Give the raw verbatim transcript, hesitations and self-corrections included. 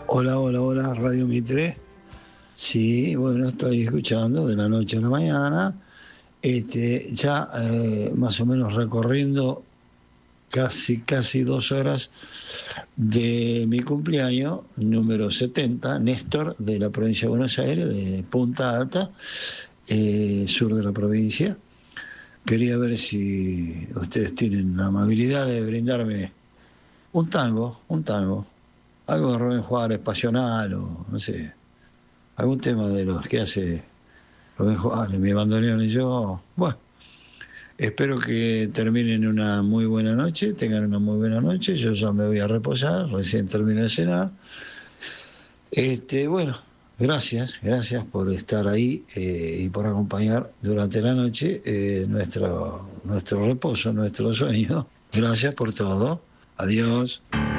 Hola, hola, hola, Radio Mitre. Sí, bueno, estoy escuchando de la noche a la mañana, este, ya eh, más o menos recorriendo casi, casi dos horas de mi cumpleaños, número setenta, Néstor, de la provincia de Buenos Aires, de Punta Alta, eh, sur de la provincia. Quería ver si ustedes tienen la amabilidad de brindarme un tango, un tango, algo de Rubén Juárez, pasional o no sé, algún tema de los que hace Rubén Juárez, mi bandoneón y yo. Bueno, espero que terminen una muy buena noche, tengan una muy buena noche. Yo ya me voy a reposar, recién termino de cenar. Este, bueno, gracias, gracias por estar ahí eh, y por acompañar durante la noche eh, nuestro, nuestro reposo, nuestro sueño. Gracias por todo. Adiós.